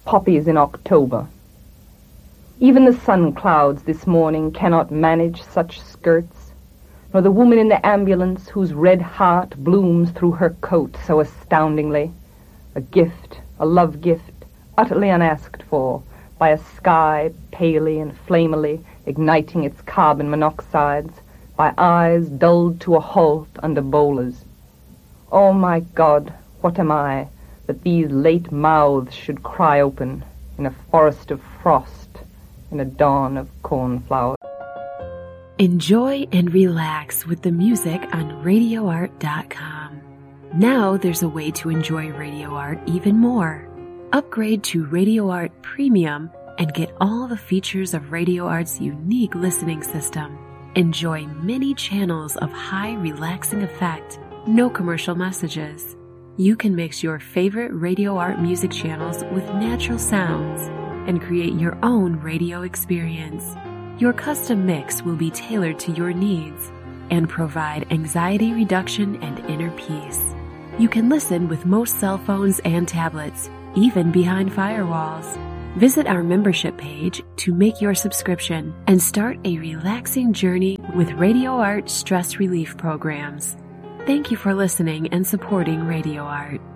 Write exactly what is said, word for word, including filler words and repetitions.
poppies in October. Even the sun clouds this morning cannot manage such skirts, nor the woman in the ambulance whose red heart blooms through her coat so astoundingly. A gift, a love gift, utterly unasked for, by a sky palely and flamily igniting its carbon monoxides, by eyes dulled to a halt under bowlers. Oh, my God, what am I, that these late mouths should cry open in a forest of frost, in a dawn of cornflowers. Enjoy and relax with the music on radio art dot com. Now there's a way to enjoy Radio Art even more. Upgrade to Radio Art Premium and get all the features of Radio Art's unique listening system. Enjoy many channels of high relaxing effect, no commercial messages. You can mix your favorite Radio Art music channels with natural sounds and create your own radio experience. Your custom mix will be tailored to your needs and provide anxiety reduction and inner peace. You can listen with most cell phones and tablets, even behind firewalls. Visit our membership page to make your subscription and start a relaxing journey with Radio Art stress relief programs. Thank you for listening and supporting Radio Art.